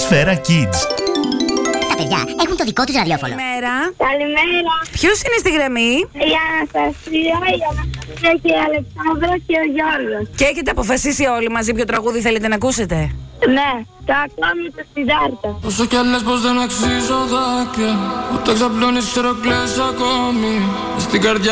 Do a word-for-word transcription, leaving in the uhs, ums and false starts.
Σφαίρα Kids. Τα παιδιά έχουν το δικό τους ραδιόφωνο. Καλημέρα. Καλημέρα. Ποιος είναι στη γραμμή? Η Αναστασία, η Αναστασία και η Αλεξάνδρα και ο Γιώργος. Και έχετε αποφασίσει όλοι μαζί ποιο τραγούδι θέλετε να ακούσετε? Ναι, το ακόμη το Συντάρτα. Όσο κι αν λες πως δεν αξίζω δάκρυα, ούτε ξαπλώνεις ξέρω κλαις ακόμη. Στην καρδιά